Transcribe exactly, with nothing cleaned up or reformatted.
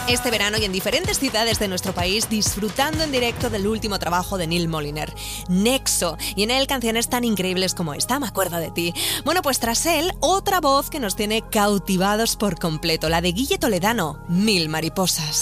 este verano y en diferentes ciudades de nuestro país, disfrutando en directo del último trabajo de Neil Moliner, Nexo, y en él canciones tan increíbles como esta, Me acuerdo de ti. Bueno, pues tras él, otra voz que nos tiene cautivados por completo, la de Guille Toledano, Mil mariposas.